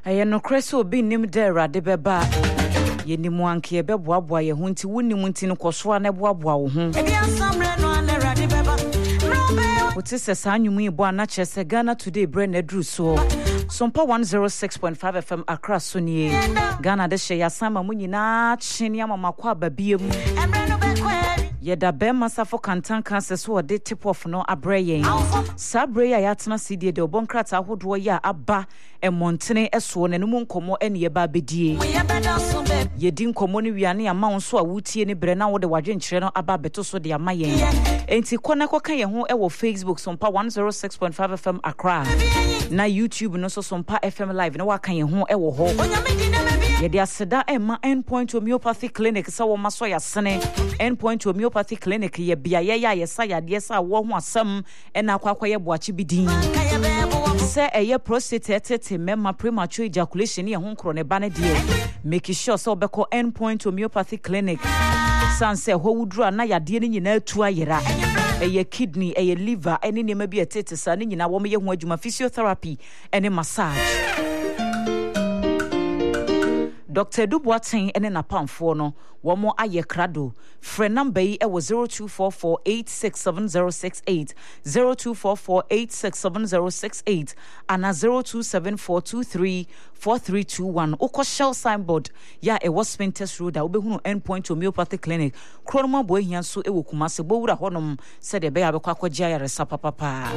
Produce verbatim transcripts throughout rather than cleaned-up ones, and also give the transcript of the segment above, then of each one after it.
Aye no kreso obi nim de rade beba ye nimu anke be boaboa ye ho nti woni mu nti no koso na boaboa wo ho e dia samre no na rade beba Woti se sa anwumu ibo ana chese Ghana Today bre na dru so Sompa one oh six point five F M Accra so nie Ghana de hye yasama mu nyina chene amamakwa babiem Yeda be masafo kantan kanse so de tip off no abrayen sabre ya yatena sidie de obonkrata ahodo ya aba emontene eso ne no nkomo ene ye ba bedie yedi nkomo ne wiane ama wonso a wutie ne bre na wo de wadwenkyere no aba beto so de amayen enti kona koka ye ho e wo Facebook Sompa one oh six point five F M Accra na YouTube no so Sompa F M Live na waka ye ho e wo ho yedi aseda ema endpoint homeopathy clinic sa wo maso ya sene endpoint homeopathy clinic ye bia ye ya ye sa ya de sa wo ho asam ena akwakwa ye boachi bidin se eye prostate tete mema premature ejaculation ye ho nkro ne ba ne de make sure so obeko endpoint homeopathy clinic sanse ho wudru na ya de ne nyina atu ayera eye kidney eye liver ene ne ma bi etete sa ne nyina wo me ye ho adwuma physiotherapy ene massage Doctor Duboatin ene na pamfo no wo mo aye krado frɛ number yi e wo zero two four four eight six seven zero six eight zero two four four eight six seven zero six eight ana zero two seven four two three four three two one uko shell signboard ya e was Spinters Road a obehunu endpoint homeopathy clinic kronoma bo ehia so e wo Kumase bo wura honom se de be ya bekwa akogya ya resa papa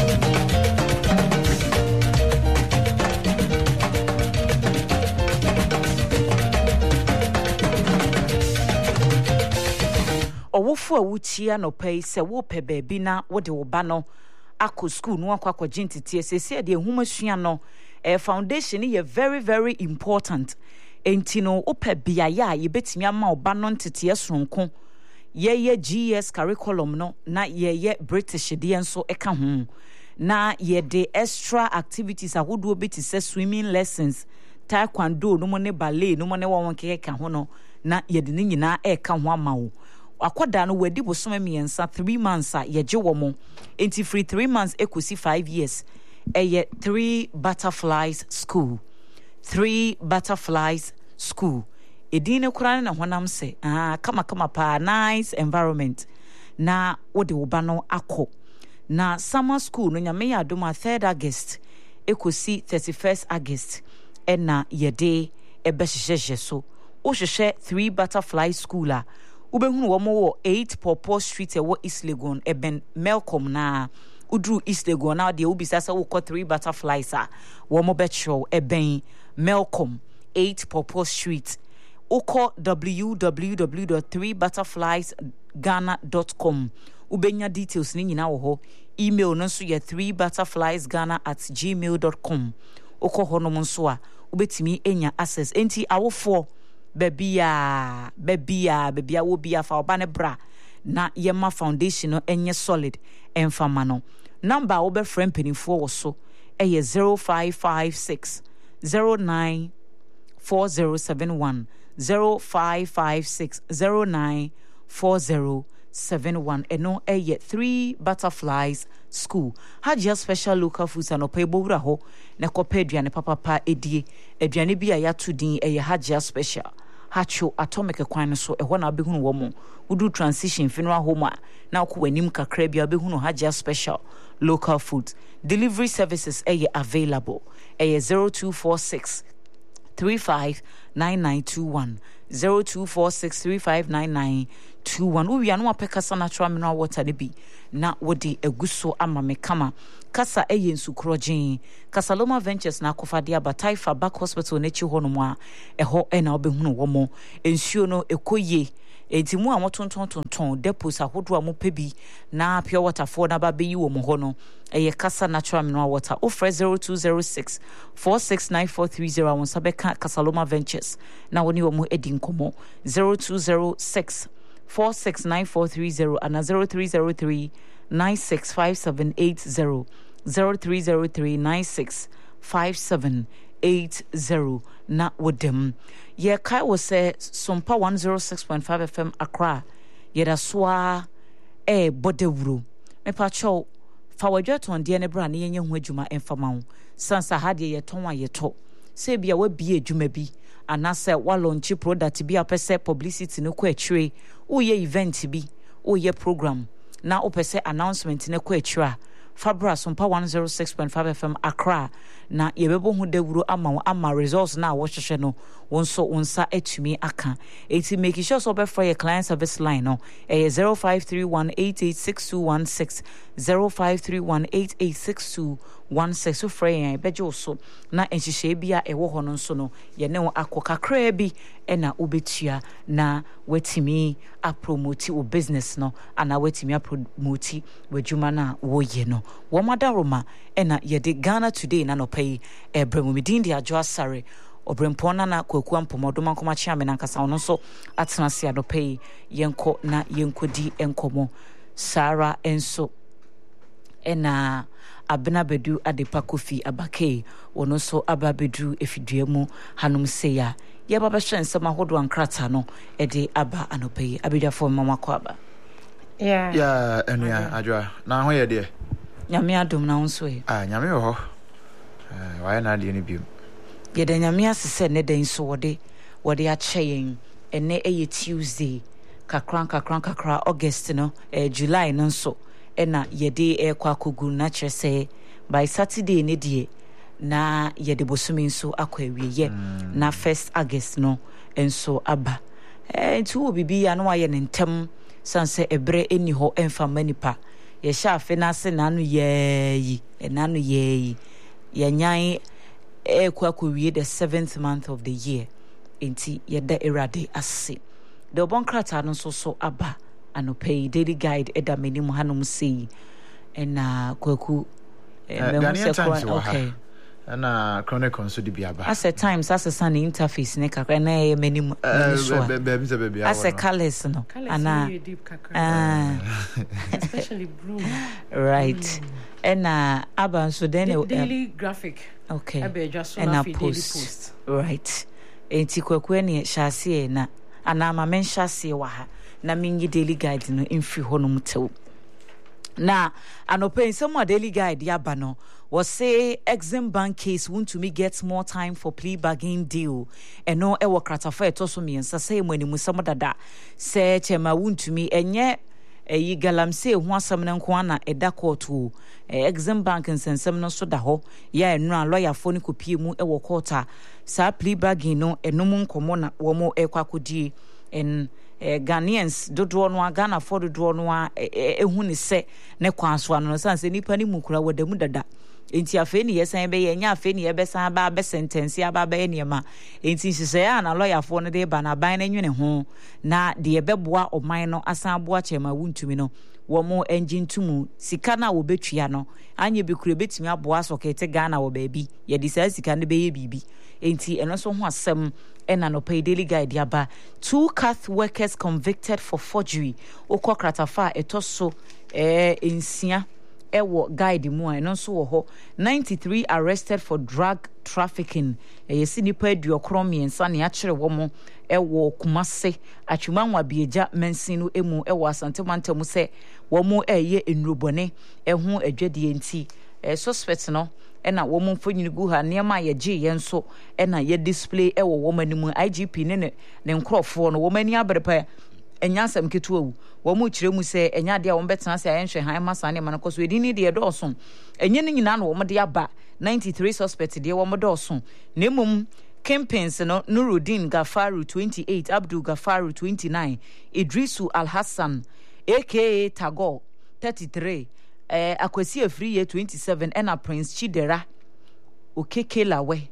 Owofo awuchia no pay se wo pe baabi na wo de wo ba no akọ school no akọ akọ gentiti esese de ehumasua no eh foundation ye very very important enti no wo pe bia ya ye betimi ama oba no ntete esronko ye ye G S curriculum no na ye ye British de enso eka ho na ye de extra activities ahodo beti se swimming lessons taekwondo no mo ne ballet no mo ne won keka ho no na ye de nyina eka ho ama wo akoda no wadi bosome miensa three months a yeje wo mo enti free three months ekosi five years eye three butterflies school three butterflies school edine kurane na honam se ah kama kama pa nice environment na wode wo ba no akọ na summer school no nyame ya adoma third August ekosi thirty-first August ena yede ebe hyehyehye so o hyehyɛ three butterfly school a ubehunu wo mo wo eight Pawpaw Street e wo East Legon eben Malcolm na udru East Legon na de ubisa se wo ko three butterflies a wo mo betro eben Malcolm eight Pawpaw Street uko w w w dot three butterflies ghana dot com ubenya details ni nyina wo ho email no so ye three butterflies ghana at gmail dot com uko hono mo so a ubetimi enya access enti awofo Bebia, bebia, bebia wo bia fa oba ne bra na yema foundation no enye solid enfama no number wo be friend penifo wo so eye zero five five six zero nine four zero seven one zero five five six zero nine four zero seven one eno eye three butterflies school hajia special local foods and opebo wura ho na kopa aduane papa pa edie aduane bi a yato din eye hajia special hacho atomic kwan so ehwo na behunu wo mo udu transition funeral home a na ko wanim kakra bia behunu hajia special local foods delivery services eye available eye zero two four six three five nine nine two one zero two four six three five nine nine two one uwi anu apekasa natural mineral water ne bi na wodi eguso ama mekama kasa eye nsukrojin Kasaloma Ventures na akofade abatai fa back hospital ne chi hono mu a eho e na obehunu wo mo ensuo no ekoye enti mu a motonton tonton depots ahodo a mo pebi na pure water for na ba beyi wo mo ho no eye kasa natural mineral water offer zero two zero six four six nine four three zero one sabeka Kasaloma Ventures na woni wo mo edi nkomo zero two zero six four six nine four three zero and zero three zero three nine six five seven eight zero zero three zero three nine six five seven eight zero na wodem ye kai wo se Sompa one oh six point five F M Accra ye da soa e bodewuro me pa cho fa wadwaton de ne bra ne yenye ho adwuma emfama wo sansa ha de ye ton wa ye to say bia we bie adwuma bi anase wa launch product bi apese publicity no kwa atwire wo ye event bi wo ye program na opese announcement ne kwa atwire Fabra Sumpa one oh six point five F M Accra na yebebo hu dawuro ama ama results na wo hwehwe no wonso wonsa atumi aka eti make sure so be for your client service line no eh zero five three one eight eight six two one six zero five three one eight eight six two one six so free yan bejo so na enhihye bia ewo ho no nso no ye ne wo akokakra bi ena obetua na watimi a promote wo business no ana watimi a promote wadwuma na wo ye no wo madaroma ena ye de Ghana Today na no pay ebremu midin dia jo asare obrempona na kwaku ampomodoma nkoma chia me na nkasa ono so atena se ado pay yenko na yenkodi enkomo Sara enso ena abena bedu adepa kofi abake wono so ababedu efiduemu hanum seya ye baba hwensema hodo ankrata no e de aba anopai abedwafo mama kwa aba yeah yeah enua adwa na ho ye de nyame adom na wonso e ah nyame ho eh waye na de ni biom ye de nyame asese ne den so wode wode a cheyen ene eye Tuesday kakran kakran kakra August no eh July no so ena yede e kwa kogu na kyerese by Saturday ne die na yede bosumi nso akwa awiye mm. na first August no enso aba eh ntu obibi ya no aye ne ntem sanse ebre eni ho emfa manipa ye sha afe na se nanu yeyi enanu yeyi ye nyan e kwa kowie the seventh month of the year enti yeda erade ase the obonkrata no so so aba anopai daily guide eda menim hanum sei ena kwaku okay na chronicle so di biaba as at times as a sun interface ne kakra na e menim so baby se baby as a colors no ana especially blue right ena aba so then daily graphic okay ebe just na daily post right enti kwaku ene hyase na ana ma men hyase wa ha na mingi daily guide no imfri hono mtew na anopen some daily guide yaba no was say Exim Bank case want to me get more time for plea bargain deal and no e wakratafa etoso mi ensa say mwani musamo dada say chema want to me enye eyi galamse ho asam na nko ana eda court o Exim Bank nsensem no so da ho ya enu a lawyer fo ni kopie mu e wo court a sa plea bargain no enum nkomo na wo mo e kwakodie en eh, Ghanaians dodo no Ghana for dodo no ehu ne se ne kwanso ano no sanse nipa ni mukura wadamu dada enti afa ni yesan be ye nya afa ni ye besan ba be sentence aba ba ye niema enti sise ya na lawyer for no de ba na ban na nwene ho na de beboa oman no asan boa chema wuntumi no wo mo engine tumu sika na wo betua no anye be kure betumi aboa sokete Ghana wo ba bi ye di sa sika ne be ye bibi enti eno so ho asem ena no pay daily guide yaba two cath workers convicted for forgery okokratafa etoso eh ensia ewo guide mu eno so wo ho ninety-three arrested for drug trafficking yesi nipa aduokro miensa ne akere wo mo ewo Kumase atwumanwa bieja mensinu emu ewo asantemantamu se wo mo eye enrobone ehu adwade enti eh suspect no ena wo mo mfonyini gu ha niam ye gye ye nso ena ye display ewo wo manimu I G P ne ne nkrofo no wo mani abrepa enyasam ketuawu wo mo kire mu se enya de a wo betena se ayenhwe han masa ne man koso edini de edoso enye ne nyina no wo mo de aba ninety-three suspect de wo mo doso nemum campaigns no Nuruddin Gafaru twenty-eight Abdul Gafaru twenty-nine Idrisu Al Hassan aka Tagor thirty-three eh Akwasi Afriye twenty-seven ena Prince Chidera Okekelawe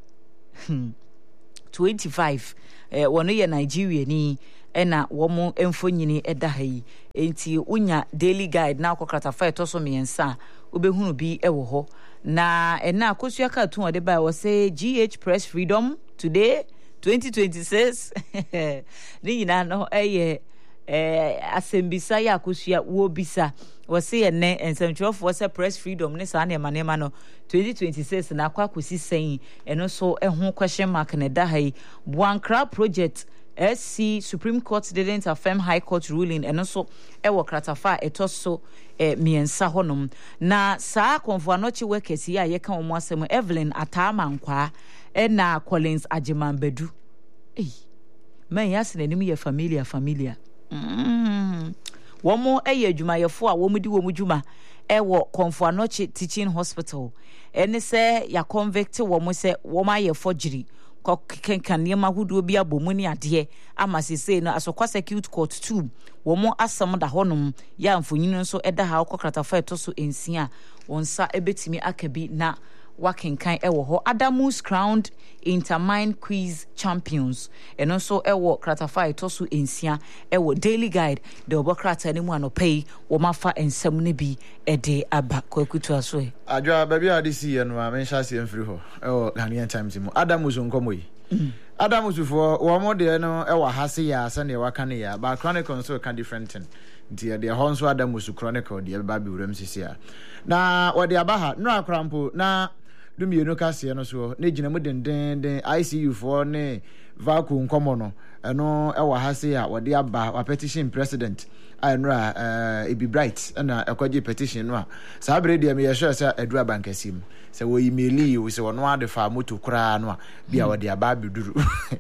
twenty-five eh wono ye Nigeria ni ena womo emfonyini eda ha yi enti unya daily guide na akokrata fa etoso miensa obehunu bi ewo ho na ena akosua ka tun ode ba wo say G H Press Freedom today twenty twenty-six ni nyina no eye eh asembisa ya akosua wo bisa wo say ene ensemtwofo say Press Freedom ne sa na emanema no twenty twenty-six na akwa kosi sen eno so ehun question mark ne da ha yi Buankra project S C Supreme Court didn't affirm High Court ruling and also ewo kratafa etoso eh, miensa honom na saa konfo anochi workers ya ye kan omo asem Evelyn Atama nkwa ena Collins Ajimambedu eh man yas na nim ye familia familia mm womo eye adwumayefo a womo di womo dwuma ewo Komfo Anoche Teaching Hospital ene se ya convict womo se womo aye forgery kenkan niema hudo bi abomuni ade ama sese no asokwa security court two womo asam da honom ya mfonyinu nso eda ha okokratafa eto so ensia wonsa ebetimi akabi na wakenkan ewo ho Adamus Crowned Intermine Quiz Champions eno so ewo kratafa eto so ensia ewo Daily Guide de obokrata ni mu anopai wo mafa ensam ne bi ede aba kwakutu aso e adwa baby adisi ye no a men hya se mfiri ho ewo Ghanaian Times mu Adamus nkomo yi Adamus fo wo mo de no ewo hase ya asa ne waka ne ya ba Chronicle so ka different thing nti de ho nso Adamus Chronicle de ba bi wuram sisi a na wo de abaha no akrampo na dumienu kase no so ne gina mu denden den I C U for ne vacuum nkomo no eno ewa hase a wo de aba wa petition president anra eh Ebi Bright na ekwaje petition no a sa bre de me ye sure say adura bankasim se wo emaili wo se wono ade fa moto kura no a bia wo de aba beduru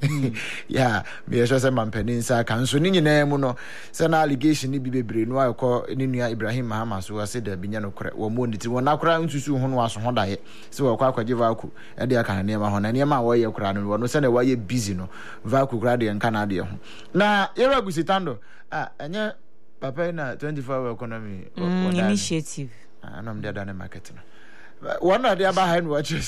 ya me ye sure say mampanin sa kan so ni nyina mu no se na allegation ni bi bebre no akọ ni nua Ibrahim Mahama so ase da binya no kore wo mo nditi wona kura nsusu ho no aso ho dae se wo kwa kwaje vaku e de aka na ma ho na ne ma wo ye kura no wo no se na wo ye busy no vaku kura de nka na de ho na yera gusitando ah enye papa na twenty-four hour economy mm, initiative anam de da na market no one of the behind watches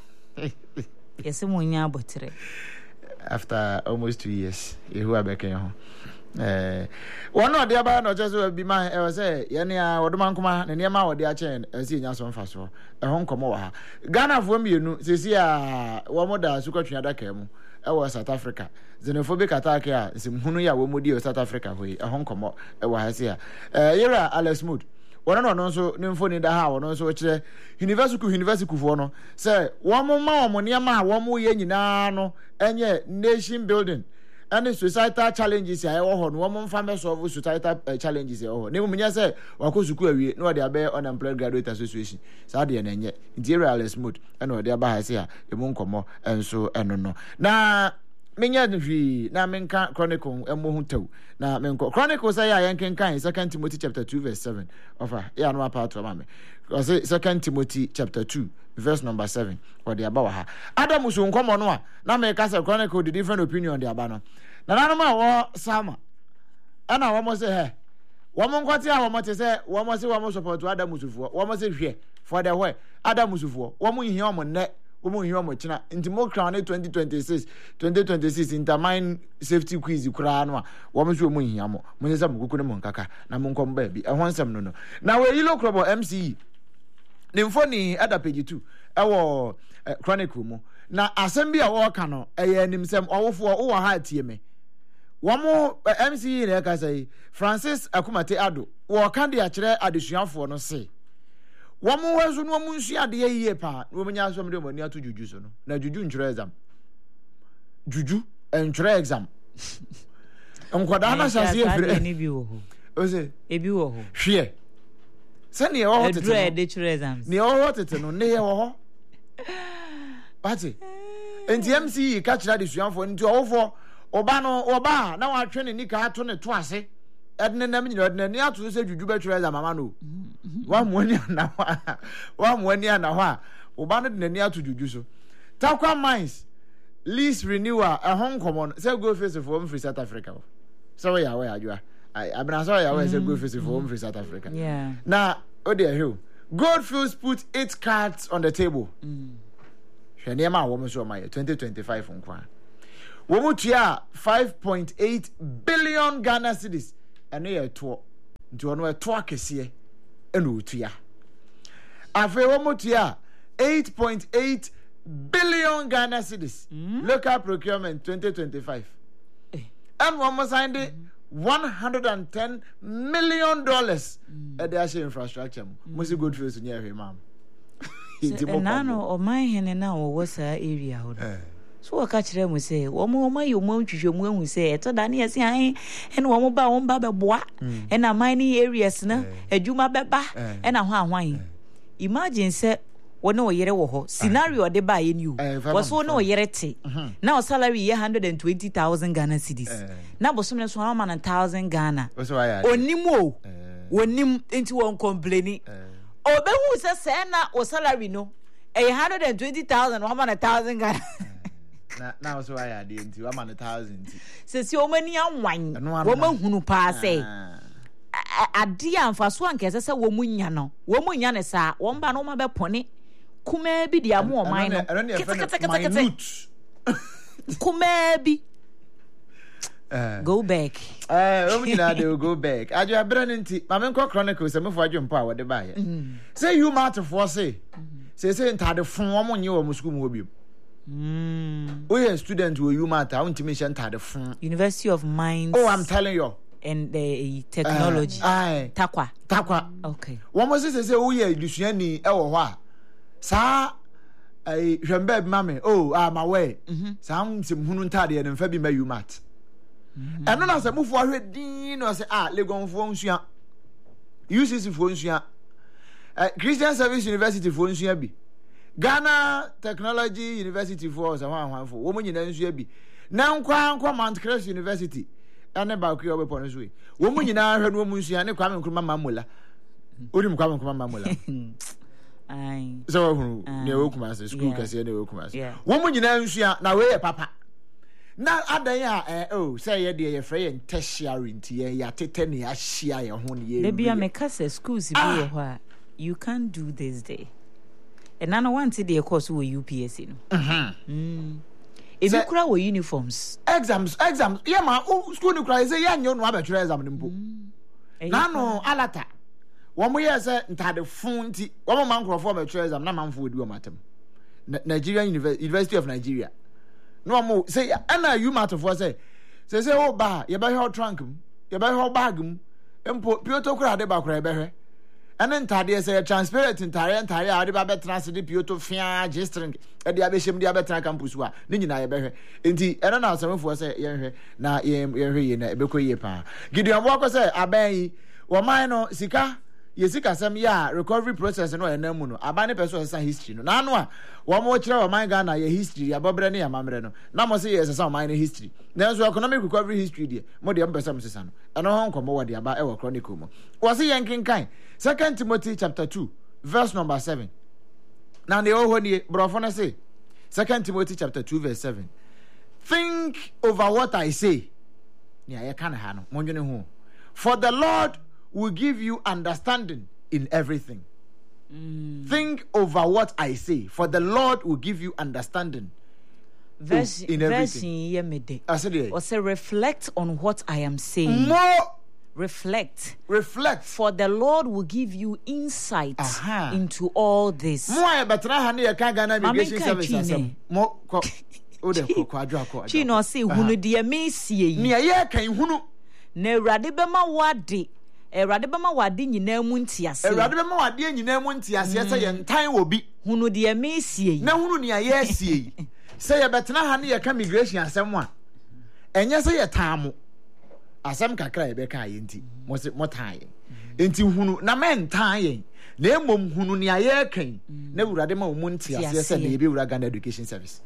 yes mo nya abotre after almost two years ehu abeke ho eh one of the behind watches will be my e say ye ne a wodoman kuma ne ne ma wode a chen e si nya so mfa so e ho nkomo wa ha Ghana fo mienu sesi a wo mo da sukotwe adaka mu e wo South Africa xenophobic attack a simhunu ya wo modi South Africa ho e ho nkomo e wo ha se a eh yera Alex Mood wono no nso ne mfoni da ha wono nso kire university university fo no say wo mo ma wo mo ne ma wo mo ye nyina no enye nation building and societal challenges ya wo ho no wo mo mfa me solve societal uh, challenges ya wo ne mo nya say wakosuku awie no de abe unemployed graduate association sa de na enye interior smooth and wo de aba ha se a e mo nkomo enso eno no na menya nvi na menka Chronicle emo hu taw na menko Chronicle say ya yenkenkan Second Timothy chapter two verse seven ofa ya no part of mame say Second Timothy chapter two verse number seven or the aba ha Adamus nkomo no a na meka say Chronicle the different opinion the aba no na nanu ma wo sama ana wo mo say he wo mo nkwati a wo mo te say wo mo say wo mo support Adamus fo wo mo say hwe for the way Adamus fo wo mo hia mo ne omo hiwa mo china nti mo crown twenty twenty-six twenty twenty-six intermine safety quiz kura no a wo mo so mo hia mo mo nse mo kuku ne mo nkaka na mo nkom ba bi e ho nsem no no na we yilo krobo M C E ne mfoni ada page two e wo eh, Chronicle mu na asem bi a wo ka no e ye nimsem owofo wo ha tie me wo mo eh, M C E ne ka sai Francis Akumate Ado wo ka de a kire adesuafo no se womo wezu no mo nsu ade yiye pa wo nya asom de mo ni ato juju so no na juju nchire exam juju nchire exam enkoda na chance ye fire ni bi wo ho o se e bi wo ho hwe se ne wo hotete no e de chire exams ne wo hotete no ne ye wo ho pati enti M C E ka kira de suanfo nti owofo oba no oba na wa twe ne nika ato ne to ase edne nam nyina edne ne ato se juju be chire exam mama no wa muani na wa muani na ho a oba no de nani ato juju so Takwa Mines lease renewal a home common say go face for home free South Africa so we are we adwa I been sorry I say go face for home free South Africa yeah now oh there hill Goldfields put eight cards on the table mm hwe ma wo so ma twenty twenty-five nkwa wo mu tua five point eight billion Ghana cedis eno ye to nti ono e to akese eno otua afa wo mu tua eight point eight billion Ghana cedis mm. local procurement twenty twenty-five eh. and one more signed mm. one hundred ten million dollars mm. at the infrastructure musi good face near him ma'am nano o my hene na wo wasa area ho so wo ka kire mu say wo mo ma yo mo ntwehwe mu ahu say eto da na yesi han ene wo mo ba wo ba beboa ena mining areas na adwuma beba ena ho ahwan imagine say wo na oyere wo ho scenario de ba ye new wo so na oyere te na o salary ye one hundred twenty thousand Ghana cedis na bosom ne so ama na one thousand Ghana onim o onim enti won complain obehu se se na o salary no e one hundred twenty thousand ama na one thousand Ghana na na so why ade enti ama na one thousand se si o mani anwan wo mahunu pa se ade amfaso anka se se wo munya no wo munya ne sa wo mba no ma be pone kuma bi dia mo oman no kuma bi go back eh wo munya dey go back ajo abra nti ma me nko chronicles me fo adwo mpo a wo de ba ye say you matter for say say say ntade fon wo munye wo musku mu obi mm we are student we you matter I want to mention ntade fon University of Mines. Oh, I'm telling you. And the technology. Uh, aye. Takwa. Takwa. Okay. One was say say we are dusuani e wo ho a. Sa eh hwembe mame oh ah my way. Sa ntim hunu ntade e mfa bi ma you mat. Eno na se mufo ahwe din no say ah legonfo nsua. U C C fo nsua. Eh Christian Service University fo nsua bi. Ghana Technology University for some one for wo nyina nsua bi. Na nkwa nkwa Mount Crest University. Ane ba ku yobe pon so yi. Wo nyina hwe no mu nsua ne Kwame Nkrumah Mamula. Odim Kwame Nkrumah Mamula. Ai. So hunu ne wo kuma se school kase ne wo kuma se. Wo nyina nsua na we ye papa. Na adan a eh oh say ye de ye frɛ ye tertiary nti ye ya tete ne ya hia ye ho ne ye. Dey bia me kase schools bi ye ho a you can't do this day. And I want to the course with U P S C. Mhm. Mm. If you cry with uniforms. Exams, exams. Yeah, ma. Oh, school you cry say yeah, you no abetwe exam nimpo. Na no alata. One more year say ntade fun ti. One man crofo abetwe exam na manfo odi o matem. Nigerian University of Nigeria. No mo say ana you matter for say. Say say oh ba, ye be he trunk mu. Ye be he bag mu. Empo pioto kura de ba kura ye be he. And ntade say transparent ntare ntare a de ba betra se de pioto fia gistring e de abehjem de abetra campus wa ne nyina ye behwe enti eno na asamfo say ye hwe na ye hwe ye na ebekoye pa Gideon Boko say aban yi wo man no sika ye sika sam ya recovery process no ena mu no aban ne person say history no na no a wo mo kire wo man Ghana ye history ya bobre ne ya mamre no na mo say ye say man ne history na so economic recovery history de mo de mpesa mo sesa no eno ho nkomo wo de aba e wo chronicle mo wo say yenkin kan Second Timothy chapter two, verse number seven. Now the old one, brother, say, Second Timothy chapter two, verse seven. Think over what I say. Yeah, you can't handle. For the Lord will give you understanding in everything. Mm. Think over what I say. For the Lord will give you understanding verse, in everything. I said, also reflect on what I am saying. More. Reflect. Reflect. For the Lord will give you insight uh-huh. into all this. Mo better hani e kan Ghana Immigration Service asem. Mo ko o de ko adwo akọ. Chi no say hunu de me sie yi. Ne ye kan hunu. Na Awurade be ma wade. Awurade be ma wade nyina mu ntiase. Awurade be ma wade nyina mu ntiase say ye ntan wo bi. Hunu de me sie yi. Na hunu ne ye sie yi. Say ye better hani ye kan immigration asem a. Enye say ye taamo. Asam kakra e be ka ye nti mo se mo tan ye nti hunu na men tan ye na emom hunu ne aye kan na Awurade ma wo mu nti ase se na ye be wura Ghana Education Service.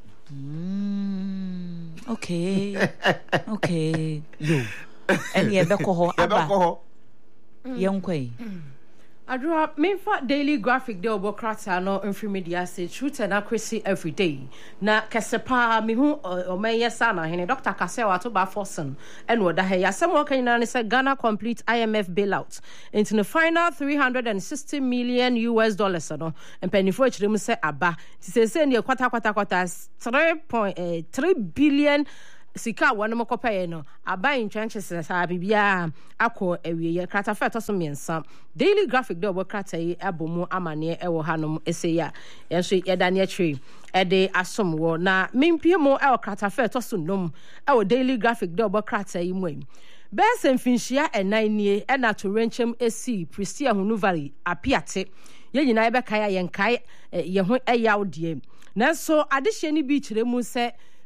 Mm, okay. Okay. Yo. And ye be ko ho aba. Ye nkwai. Adra, me for daily graphic de obokrata no info media say truth and accuracy every day. Na kesepa me hu o me yesa na hene Doctor Kasewa to ba forsen and wo da he yasem wo kan na say Ghana complete I M F bailout into the final three hundred sixty million U S dollars no empanifo chire mu say aba ti say say ne kwata kwata kwata three point three billion sika wano mokopaye no aban trenches sa bibia akọ ewiye krata fa to so miensa daily graphic de obokrata yi abomu amane e wo hanom eseya yenso yedane atwi e de asom wo na mempie mo e wo krata fa to so nom e wo daily graphic de obokrata yi mo bensen finhia enan nie e na to renchem esi Pristia Hunu Valley apiate ye nyina e be kaya yenkai ye ho e yawde nanso adehye ni bi kire mu se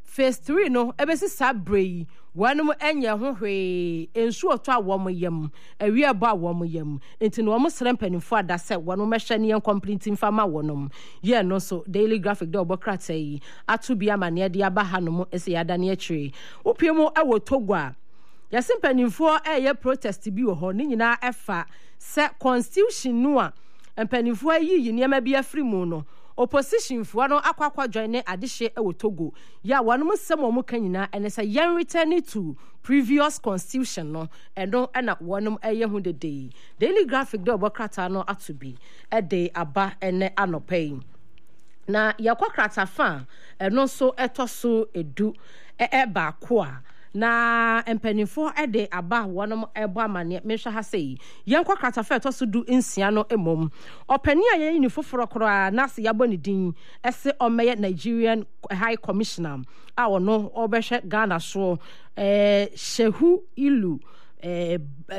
phase three no ebesi sabrei wanum enye ho hwe ensu oto a wo mo yam awie abo a wo mo yam enti no mo sere mpanimfo ada se wanum mehwe ne complete infama wonum ye no so Daily Graphic de obokrata yi atu bia mane de aba hanom ese yada ne akire opiemo e wo Togo a yase mpanimfo eye protest bi wo ho ne nyina efa se constitution no a mpanimfo yi yi niam bia free mu no opposition fo no akwakwa join ne adehye e wo Togo ya wanum sem wo muka nyina ene say yen return to previous constitution no eno na wanum eye hu de day Daily Graphic de obokrata no atobi e de aba ene anopai na yakwa krata fa eno so etoso edu e e ba ko a na empanifo ede aba wonom ebo amane mehwa ha sei yenkwa kratafa to so du nsia no emom opani a ye ni foforo kro a na se yabo ne din ese omeye Nigerian High Commissioner a wono obehwe Ghana so eh Shehu Ilu eh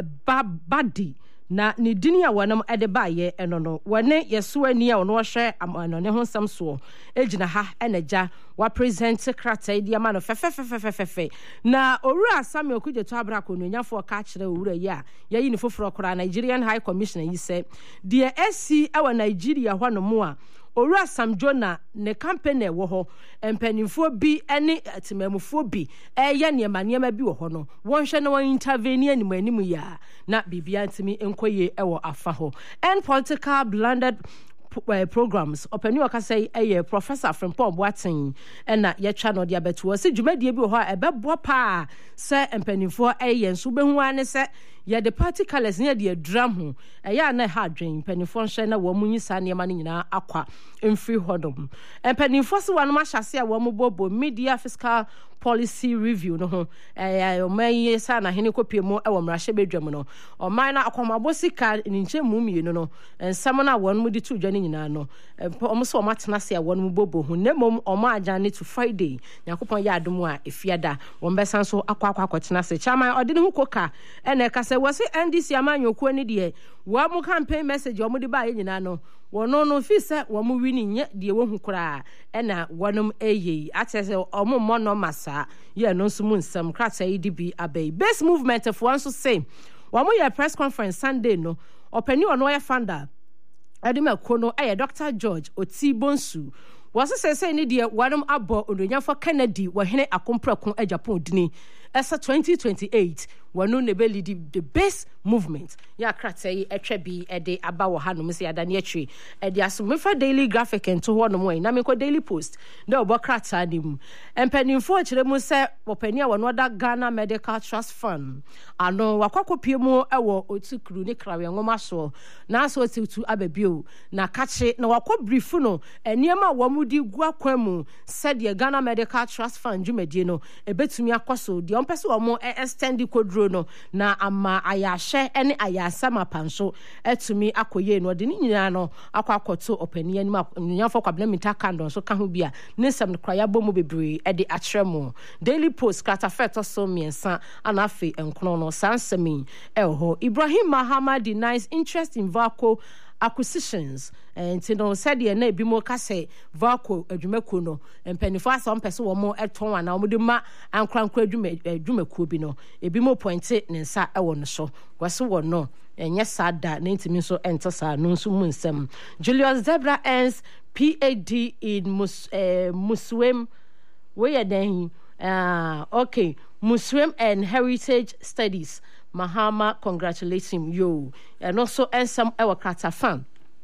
Badi na ne dini a wonam ede baaye eno no wone yeso ani a wono hwe amano ne ho sam so ejina ha enaja wa present krata idi ama no fefefefefefe na owura Samuel Kujeto Abrako no nyafo ka kire owura yi a yayi ne foforo kora Nigerian High Commissioner yi se de S C awa Nigeria hɔ no mo a owura Sam Jona ne campaign e wo ho empanimfo bi ene atimamfo bi eye ne ma ne ma bi wo ho no won hwe na won intervene anim anim ya na bibia ntimi enkoye e wo afa ho and political blended Uh, programs opani waka say eh Professor Frimpong Boateng na ye twa no dia beto se dwumadie bi ho a ebebo pa se empanifo eh nso behu ane se ye the party colors ne de drum ho eh ya na ha dwen empanifo hye na wo munyi sa ne ma ne nyina akwa emfiri hodom empanifo se wano ma hyase a wo mo bobo media fiscal policy review no ho eh o man sa na hene kopie mu e wo mrahye bedwam no o man na akomabo sika ni nche mu mienu no ensam na won mu di tu dwane nyina no o mo so o matena se a won mu bobo ho ne mom o ma agane to Friday yakopon ya adom a efiada won besan so akwa akwa akotena se chairman ode ne hu koka ene ka se wo se N D C amanyokuo ni de wo mu campaign message o mu di ba ye nyina no wono no fi se wo mu wini nye de wo hu kura ena wonum eye atese o mu mo no masa ye no so mu nsam krata yi di bi abai base movement of one so say wo mu ye press conference Sunday no opani ono ye founder adima kono eye Doctor George Otibonsu was say say ni de wonum abo ononyafo Kennedy wo hene akomprakon a Japan dini esa twenty twenty-eight wanu ne be lead the base movement ya krata yi etwa bi ede aba wo hanom se yada ne atwi ede asomefa Daily Graphic ento ho no mo na me ko Daily Post de obo krata nim empanimfo kire mu se opani a wono da Ghana Medical Trust Fund ano wakwakopie mu ewo otukuru ne krawe ngoma so na so otutu ababio na kache na wakobreef no eniema wo mu di gu akwan mu se de Ghana Medical Trust Fund dwumadie no ebetumi akoso de ompese wo mo extend kodro no na ama ayahye ene ayasama panso etumi akoye no de nyina no akwakoto opani anim nyafo kwabna mita kando so ka ho bia ne sam kraya bomu bebre e de akyeremo Daily Post kata feto so miensa anafe enkono no sansemi elho Ibrahim Mahama denies interest in Vaco acquisitions and you know said ye na bi mo ka se Vaco adwumakuo no empanifo asam pese wo mo eton ana wo de ma ankrankra adwuma adwumakuo bi no ebi mo pointe ne nsa e wo no so wase wo no enye sada na ntimi so ento sa no nso mu nsem Julius Zebra ends P H D in mus uh, Muslim where then uh okay Muslim and Heritage Studies Mahama congratulates him yo and also and some our krata fan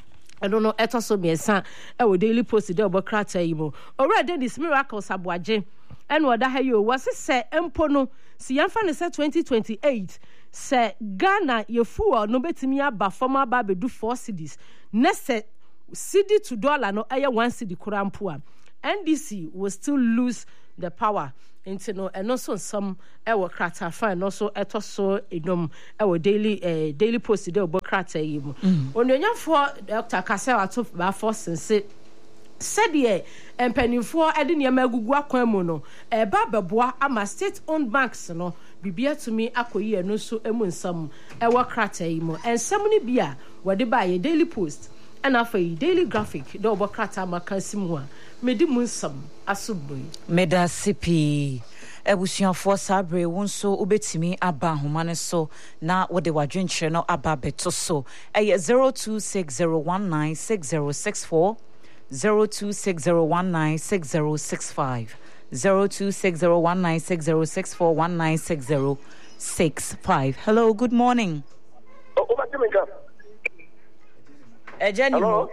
I don't know eto so miensa e wo Daily Post de obo krata yimo already this miracles aboaje and what da yo was say empo no si yamfa ne say twenty twenty-eight say Ghana ye fuo no betimi aba former ba bedu four cedis ne say cedi to dollar no eye one cedi kurampo a N D C will still lose the power into no and also some ewo krata fan also eto so edom ewo Daily uh, Daily Post de obo krata yimo ononyafo Doctor Kasewa to ba force say said ye empanimfo ede ne magugu akwan mu no e ba beboa ama state owned banks no bibia tumi akoyi eno so emu nsam ewo krata yimo ensam ni bia wode ba ye Daily Post And after Daily Graphic, the Obokrata Makasimwa, Medimunsum, Asubri. Meda Sipi. Ebusianfo sabre wonso ubetimi aba homane so na wode wadwenkyere no aba beto so eye zero two six zero one nine six zero six four zero two six zero one nine six zero six five zero two six zero one nine six zero six four one nine six zero six five. Hello, good morning. Oh, what do you mean? Hello.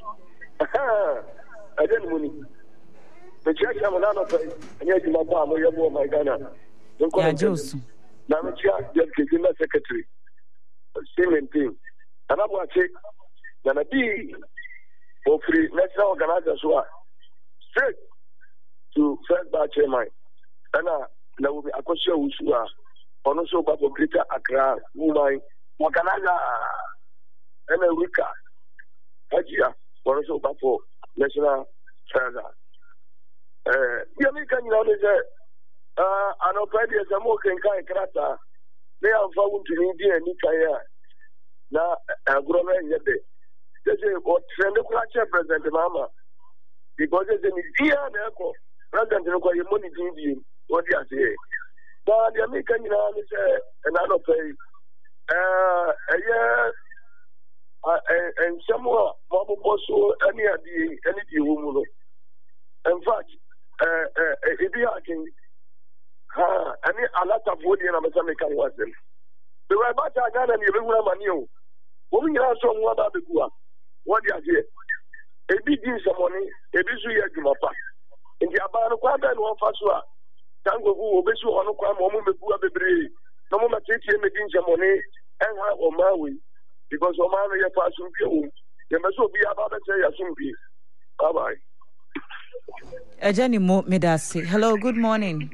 Hello. The church I'm not of and yet my mom, you know, my Ghana. Yeah, Joseph. Now, I'm the secretary. Same thing. And I'm watching. Then I be for free national organizers who are straight to first batch chairman. And I there will be a question who are on also about Greater Accra, Mumbai, Wakanaga, and a Wika. Ajia, also about for national treasure. Uh, you know, can you know, uh, I know, probably as a more can kind of they are found to India and Nikaya. Now, a grown man, yet they say, what send the president, Mama, because there's an idea and echo, rather than require money to you, what you say. Now, the American, you know, and I don't pay, uh, a year, and somewhere, Mama also, any of the, any woman. In fact, Uh, uh, if you are king, ha, I mean, a lot of wood in America was them. The way about Ghana and you will have a new woman. You have some water before. What do you say? A big deal, some money, a busy year to my pack. In the Abano Quanta and one Fasua, Tango who will be so on a crime, woman before the breed. No more take him making some money and have on my way because Omar, your person, you must be about to say a sumpy. Bye bye. Ajani Mo Medasi. Hello, good morning.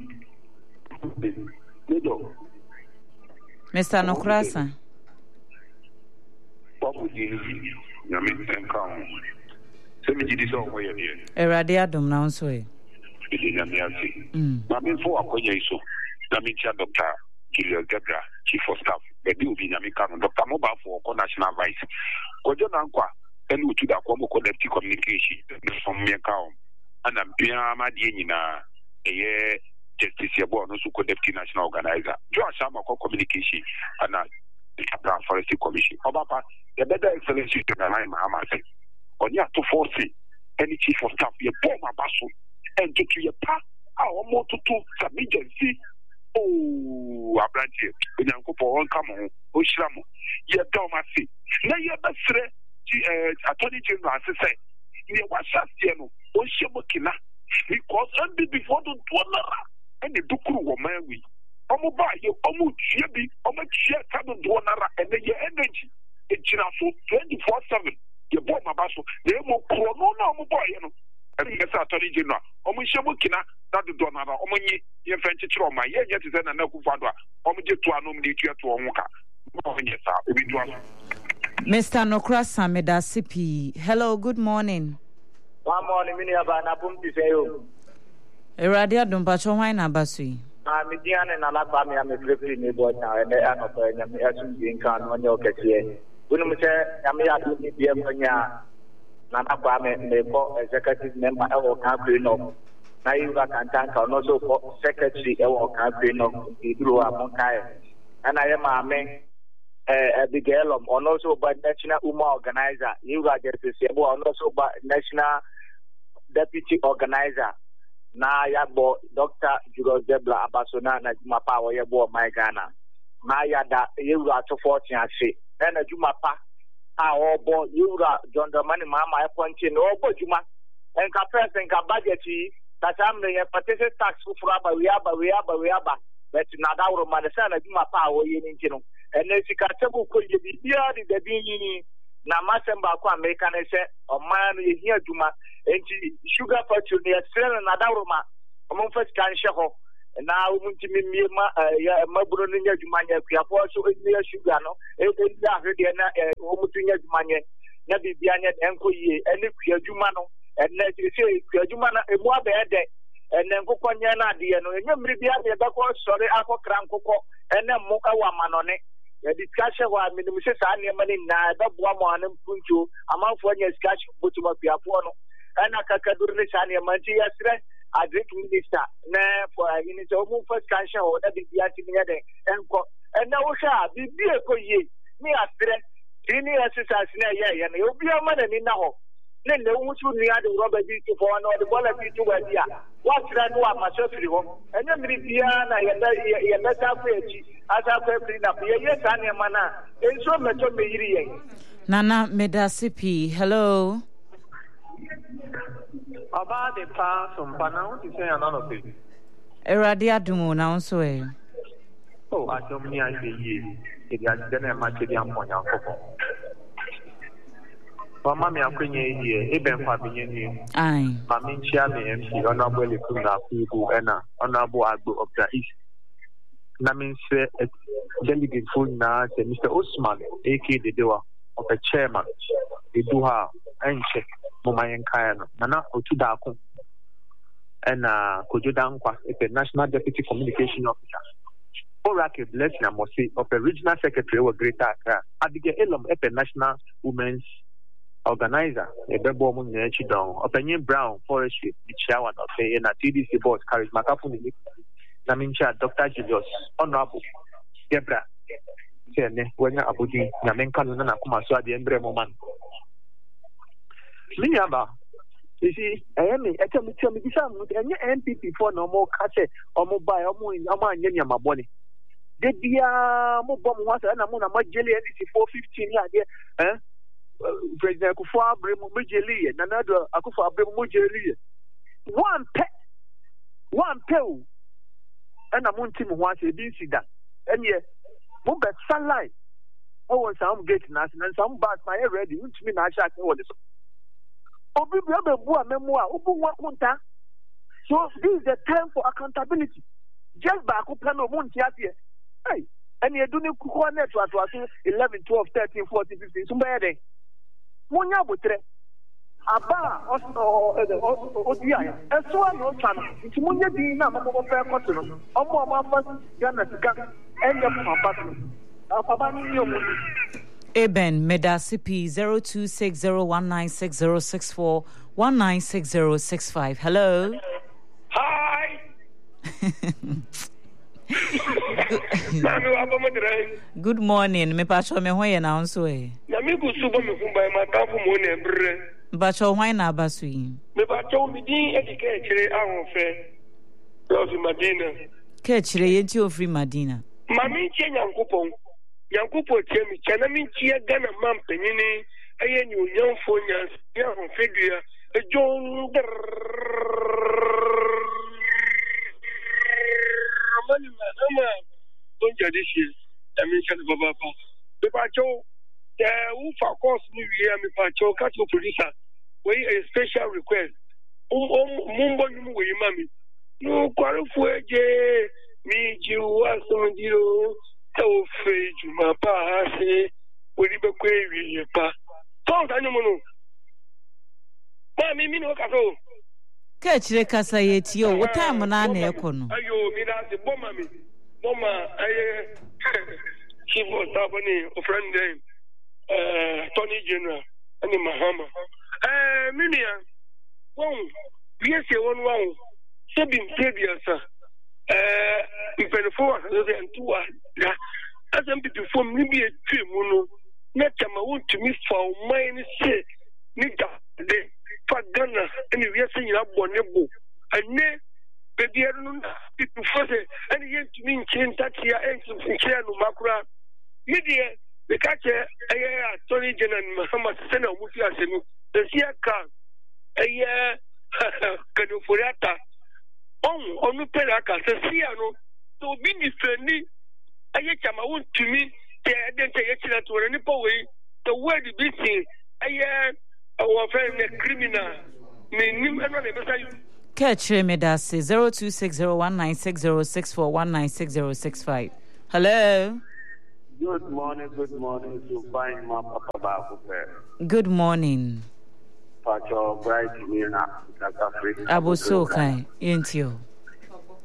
Mister Nokrasa. Erade Adom na nso e. Mm. Mami fo akonya iso. Na mi tia Doctor Julius Gebra, Chief of Staff. Bebi obi nyame kan Doctor Moba for National Vice. Kojo na nkwa enu utu da kwa mo Deputy Communication from Mekao. And I'm being a Madina, a justice, a born also Deputy National Organizer. Josh Sama Communication and a Forestry Commission. Obapa, the better excellency to the line, Mahama said. On your to force any chief of staff, your bomb basso, and to your pa, our motor to submigency. Oh, a branch here. When I'm for one come on, Oshlamo. You're Tomasi. Now you're best Attorney General, I say. You was just Oshemokina, because only before the Dwanara and the Dukuru were married. Omoba, you almost be almost share Tado Dwanara and then your energy. It's twenty-four seven. You bought my basso, they will chrono no more. And yes, Attorney General, Omoshemokina, that the Dwanara, Omoni, your French trauma, yet is an Anakufadwa, Omoji to anomaly to Omoka. Yes, sir. Mister Nokrasa Medasipi. Hello, good morning. One morning, many of our Napum to say, oh, Eradia Dumpacho, why not Basui? I'm a Dian and Alabama, I'm a fifty neighbor now, and they are not going to be in Can on your Cassier. When we say, I'm a Diamonia, Nanabame, they call executive member of our country. No, now you got Antanka, and also for secretary of our country. No, he grew up on Kai, and I am a man. Abigail, and also by National Uma Organizer, you got justice, and also by National Deputy Organizer. Na yabo Doctor Julius Gebra Abasona na Juma Power yabo my Ghana. Na yada you got to fortune say. Then a Juma Pa, our boy, you got John the Money Mama appointing over Juma and Capres and Kabageti that I'm the partition tax for Rabba, we are, we are, we are, but Nadao Manasana Juma Power in Intino. And if you can't could you be here, the being Namasamba American, or man, you hear Juma, and sugar fortune, the Australian Nadaruma, among first can show. And now, Muntimia, Mabunia Jumania, also in near Sugano, and Omutunia Jumania, Nabi Bianet, and Koye, and Jumano, and let you say, Jumana, a more bad day. And then Cocoyana, the Mribia, the Bako, sorry, Ako Crancoco, and then Moka Waman on it. a discussion where Minister Sani Mani Nada, Buaman and Puncho, among for your discussion, Butuma Piapono, and Akakadurni Sani Manti yesterday. I drink minister, nah, for a minute or move first cancer or that be the and and now shall be a good year. Me after any exercise, yeah, and you'll be a man in now. Then the ones who near the rubber beat to for another ball of beat to a dear. What's that? What myself, and then the Diana, and that's our page, as I've been up here, yes, and your mana, and so much of me. Nana Medasipi, hello. About the past from Panama to say another thing. Eradia Dumo now so. Oh, I don't mean I say ye. It has been a match of the Ammonia. Mama, me, I'm bringing here, even Fabian. Aye. Mammy, Charlie, M C, Honorable Kuna, Pibu, and Honorable Agbo of the East. Namin said, delegate full now, Mister Osman, A K the door of the chairman. They do have and check. Mama Yankayano, Nana Otudako, and uh, Kojodankwa, the National Deputy Communication Officer. Oracle Blessing Amosi of the Regional Secretary of Greater Accra, Abigail Elom, the National Women's Organizer, a Bebo Munechidon, of the New Brown Forestry, the chairman of the T D C board, carries Macafuni, Namincha, Doctor Julius, Honorable Debra, when Abudi, Namenkan, and Akumaswa, the Embre Moment. Minyaba, you see, I am a tell me, tell me, this any M P P for no more cash or mobile or more in Amanya Maboni. Did the mobile was an amount of jelly and four fifteen years, eh? President Kufa Bremo Mujeli and another Akufa Bremo Mujeli. One pet, one pill, and a moon team was a busy that. And yet, move at sunlight. Oh, some get nothing and some bad my ready, which means I shall know this. So this is the time for accountability. Just back up plan of months here. Hey, and you're doing net to eleven, twelve, thirteen, fourteen, fifteen. Somebody. Munya butre. Aba or Odia. And so I know China. It's Munya Dina, Mamma Fair Cotton. Omo Mafas, Ghana, and your papa. Alphabani, your money. Eben Medasipi zero two six zero one nine six zero six four one nine six zero six five. Hello. Hi. Good morning. Me pacho me hoye na onso e. Na me kusubo me kumba ma tafu mo ne bre. Pacho hoye na abasui. Me pacho mi din edike kire ahun fe. Rofi Madina. Ke kire yenti ofri Madina. Mami che nyankopon. Yankupo Tiemi, Chanamin Chia Gana Mam Penini, Ayen you young Fonias, young Figure, a John Manima, don't you this year? I mentioned Baba. The Pacho, the Ufa course New Year, me Pacho, Cato Producer, way a special request. Um, Mumbo, you mammy. No, Quarfuege, me, you are some deal. So fake my pa say we be query pa don't I know ma me me no ka so ka chire kasa yeti o what time na na ekono ayo mi na se bomma mi bomma aye chief of staff ni o friend dem eh Tony General ani Mahama eh minia won wie se won won se bi mpebiasa eh mpenfo aso ntuwa ya asem bi fom ni bi etwe mu no na chama wontumi fa o man se ni da de fa Ghana ani wie se nyina bone bo ane bebi eru no bi fose ani yentumi nchen tatia entu nche no makura ni de be ka che aye Attorney General Muhammad Sena Mufi asenu de sia ka aye kanu furiata on onu pera ka se sia no to bi ni feni aye chama wontumi te dente ye chira to ni po we the word be seen aye our friend criminal me nim eno na be say catch me that say zero two six zero one nine six zero six four one nine six zero six five. Hello. Good morning, good morning to find my papa babu. Good morning. Pacho bright Nina Africa. Abu so kai into.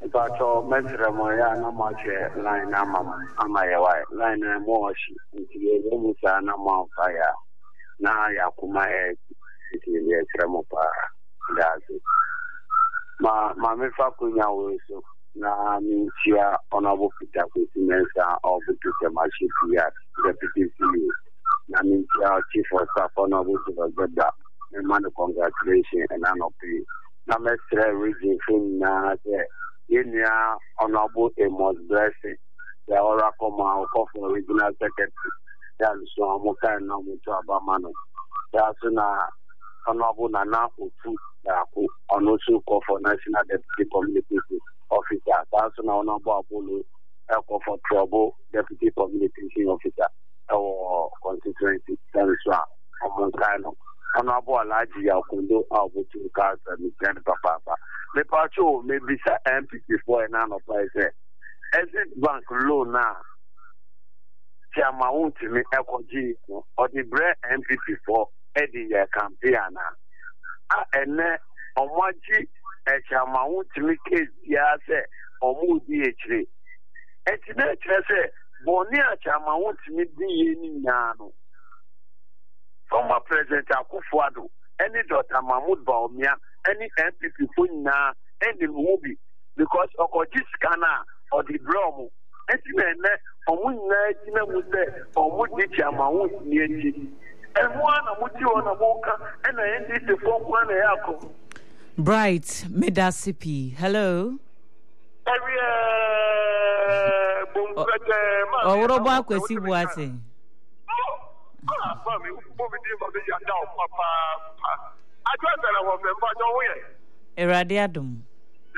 But your Mesramoya, no much line, am I a white line and wash into the Musa, no more fire. Now, Yakuma, the Tremopa, that's it. Ma, Mamma Facunya also. Na minchia honorable Peter Kusimensa of the Tutamaship Deputy C E O. Na minchia Chief of Staff honorable Zebda. A man of congratulations and an opinion. Na mestre region from na Yenya honorable Amos Blessing. The Oracle Ma of Regional Secretary. That's so Amoka and Namutu Abamano. That's na honorable Nana Utu Yaku on also call for National Deputy Communications Officer. That's now number Apollo Echo for Trouble, Deputy Communication Officer, or constituency, Sanswa, or Moncano. Honorable Alaji Yakundo, Abu to Cars and Mister Papa. The Pacho may be M P before an anno price. Exit Bank loan now. Chairman to me, Echo G, or the bread M P before Eddie Campaign. Ah, and then on one G. Chairman to me case ya say or move D H D. And today, say, Bonia Chairman to me be any nano. Former President Akufuado, any daughter Mahmoud Baumia, any M P people now, any movie, because of this scanner or the drum. And then, or when I would say, or would the Chairman near and one of you on a walker, and I ended the four one alcohol. Bright Medasipi. Hello. Oh, what about Kwesi Boase? Eradiadum.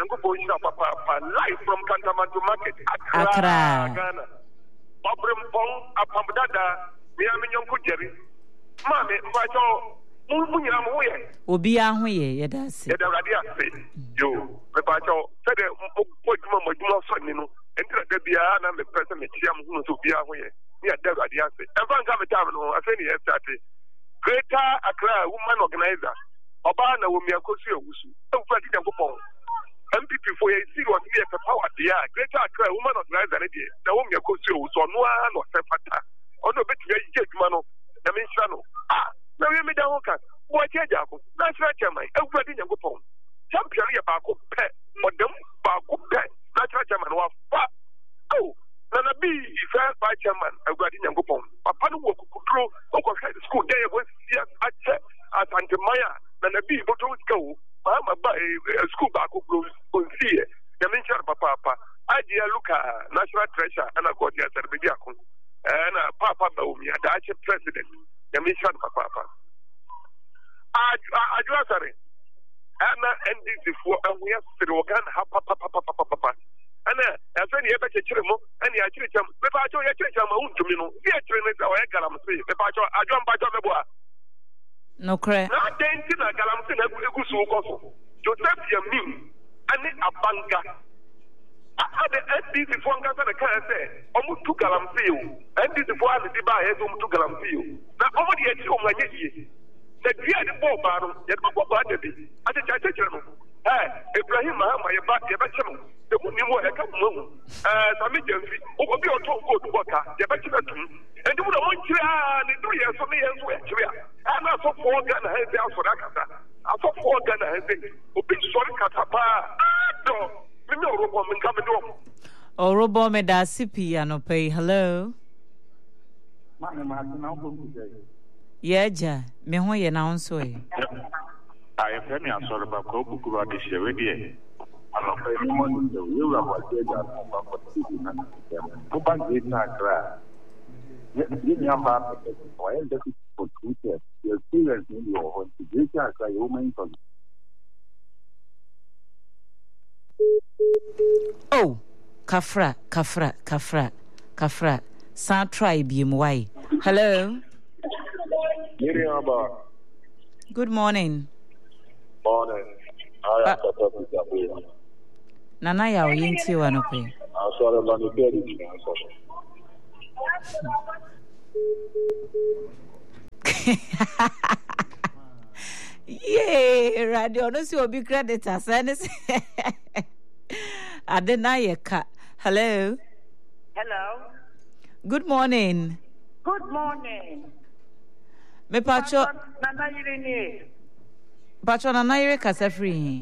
Live from Kantamatu Market, Accra, Ghana. Obrim Pong, Apamdada, Miami Yonkujeri. Mammy, Vajo. Obi ahwe ye da se. Ye da radi ase. Yo, me ba cho, se de po djuma mo djuma so ni no. Entra de bia na me pese me tia mo no so bia ahwe. Ni da radi ase. E fa nka me ta no, ase ni start. Greater Accra Women Organizer. Oba na wo mi akosu ewusu. E wu fa di Nyankopon. M P P for ye serious me e power dia. Greater Accra Women Organizer ne die. Na wo mi akosu ewusu no a no se fata. Ono betu ye je djuma no. Na me nsa no. Ah. Na we me da ho kan bo cheja ko na sra chairman everybody Nyankopon champion ye ba ko pe modem ba ko pe na sra chairman wa fa oh na na bi fa ba chairman everybody Nyankopon papa no wo kukudro o ko head school dey go sia ache asante maya na na bi bo to go ma ma ba school ba ko kuro on sie ya men char papa papa adia luka national treasure ana go dia serbedia ko na papa ba o mi ada ache president ya men char papa papa Ajua sorry. Ana N D C for and we have to work on ha papa papa papa papa. Ana as any ever chire mo and ya chire cham. Me ba jo ya chire cham un to me no. Ye chire ne za o ya galam se. Me ba jo ajo mba jo me bo a. No cre. Na den ti na galam se na egu su ko so. Joseph Yamin ani abanga. A the N D C for nka na kan se omu tu galam se o. N D C for ali di ba ye omu tu galam se o. Na omu di e chi o ma ye ye. The dear the ball battle, yet the ball battle, I think I take him. Eh, Ibrahim Mahama, your back, your bachelor, the woman who had come home. As a medium, who will be on top of the water, your bachelor, and you would have one year and three years for me as well. And I saw four gun heads out for that. I saw four gun heads, who be sorry, Catapa. No, me no robot, me come and oh, robot, me da sipi, and pay. Hello. Yeah, ja, me ho ye na onso e. I feel me asoro ba ko buku ba de shewe die. Alo pe ni mo ni de we wa wa de da ba ko ti na. Ko ba de na kra. Ye ye ni amba pe ko e de ko tu te. Ye students ni yo ho ti de ja kra yo men ko. Oh, kafra, kafra, kafra, kafra. Sa try bi mu wai. Hello. Good morning. Morning. I am the topic. Nana ya oyinti wa no pe. I'm sorry about the baby. Yeah, radio no si obi credit asane. Adenayeka. Hello. Hello. Good morning. Good morning. Me Pacho. Nana Irini. Pacho Nana Ire Kasafri.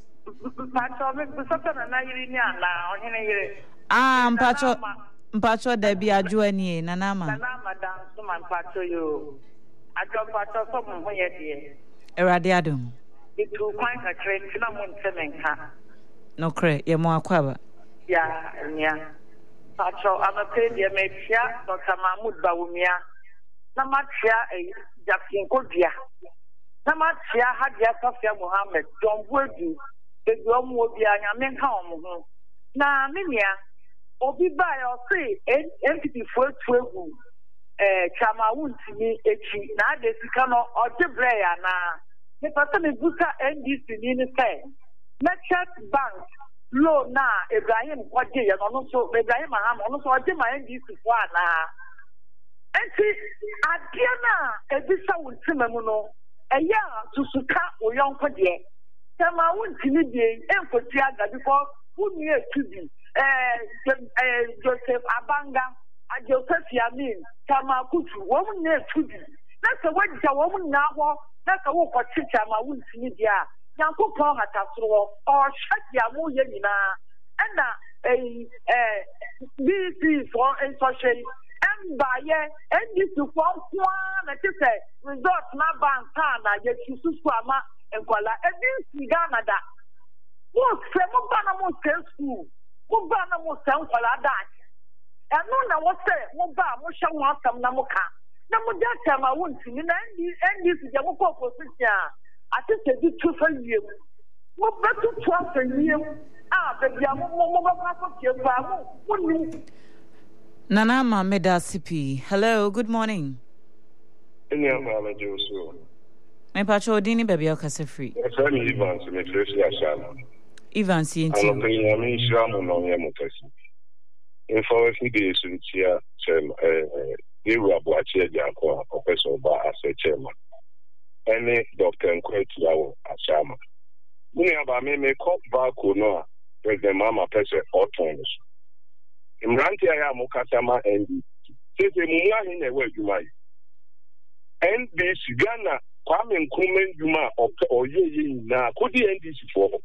Pacho, me Busoto Nana Irini ala ohine ire. Ah, Pacho. Pacho Debbie Ajuani Nanama. Nanama dan suman Pacho yo. Ajo Pacho so mo ye die. Erade adum. Itu kwan ka tre tina mo ntemenka. No kre, ye mo akwaba. Ya, nya. Pacho amape die me tia Doctor Mahmoud Bawumia. Na matia e Jackson Kodia. Na matia Hadia Sofia Muhammad John Bodu. The drum will be a yamen home. Na minia obi ba yo say N P P for twelve eh chama wuntimi echi na de sika no ojebre ya na me pata me buka N D C ni ni say Merchant Bank loan na Ibrahim kwaje ya no so Ibrahim Maham no so oje ma N D C fo ana enti adia na ebisa wuntimi mu no eya susuka oyonko de chama wuntimi de enkoti aga because wuni etubi eh eh Joseph Abanga Joseph Yamin chama kutu womu ne etubi na se wajja womu na ho na se wo kwachi chama wuntimi de a yankopon hatasoro o hwadia mu ye nyina na eh eh B C for social embaye ndc for kwa na tse resort na bank na ye tususu ama enkwala edin Ghana da mo se mo ba na mo school mo ba na mo se enkwala da eno na wo se mo ba mo hwe wo asam na mo ka na mo ja chama wuntimi na ndc je mo ko opposition ati se di tu fa yiem mo betu tu afa yiem ah baby mo mo ba fa ko tie ba mo mo ni Nana Mameda C P. Hello, good morning. Any of my Joshua. My patrol dini baby Kasafri. Friend Evans, me fresh Yashana. Evans yinti. I'm paying a min shamu no yamutasi. In forest days with here, they were watching Janko, Professor Ba as a chairman. Any doctor and quite yaw as Shama. We have a me cop back or no, President Mama Pesce autonomous. Imranti aya mukasama N D C. Sese muwa hine we juma yi. N D C Ghana Kwame Nkrumah juma oye ye na kodi N D C for.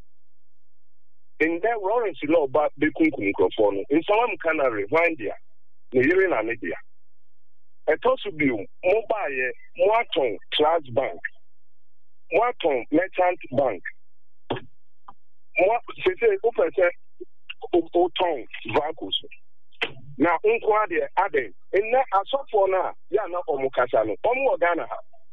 In that Lawrence law ba bekunku microphone. In some canary Wandia. Ne yire na media. Etosu bi mo ba ye mo aton Class Bank. Mo aton Merchant Bank. Mo sese o pese Oton Vancos. Now, Unqua de Aden, in that a soft for now, Yana or Mukasano, or more Ghana.